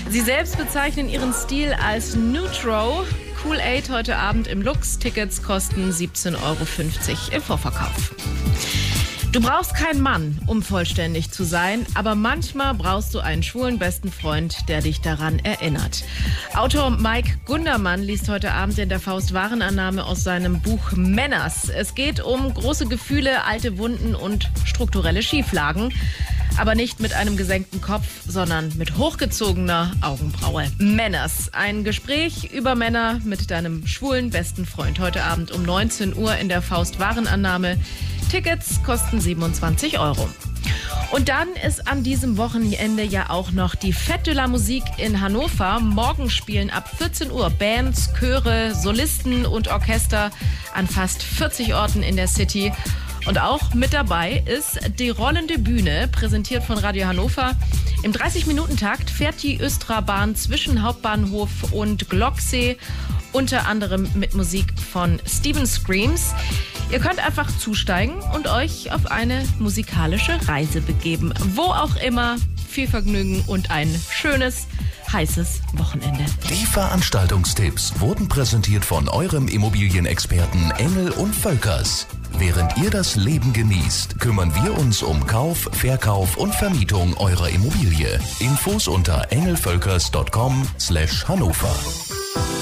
Sie selbst bezeichnen ihren Stil als Neutro. Cool 8 heute Abend im Lux. Tickets kosten 17,50 € im Vorverkauf. Du brauchst keinen Mann, um vollständig zu sein, aber manchmal brauchst du einen schwulen besten Freund, der dich daran erinnert. Autor Mike Gundermann liest heute Abend in der Faust Warenannahme aus seinem Buch Männers. Es geht um große Gefühle, alte Wunden und strukturelle Schieflagen. Aber nicht mit einem gesenkten Kopf, sondern mit hochgezogener Augenbraue. Männers. Ein Gespräch über Männer mit deinem schwulen besten Freund. Heute Abend um 19 Uhr in der Faust Warenannahme. Tickets kosten 27 €. Und dann ist an diesem Wochenende ja auch noch die Fête de la Musique in Hannover. Morgen spielen ab 14 Uhr Bands, Chöre, Solisten und Orchester an fast 40 Orten in der City. Und auch mit dabei ist die rollende Bühne, präsentiert von Radio Hannover. Im 30-Minuten-Takt fährt die Östra-Bahn zwischen Hauptbahnhof und Glocksee, unter anderem mit Musik von Steven Screams. Ihr könnt einfach zusteigen und euch auf eine musikalische Reise begeben. Wo auch immer, viel Vergnügen und ein schönes, heißes Wochenende. Die Veranstaltungstipps wurden präsentiert von eurem Immobilienexperten Engel und Völkers. Während ihr das Leben genießt, kümmern wir uns um Kauf, Verkauf und Vermietung eurer Immobilie. Infos unter engelvölkers.com/Hannover.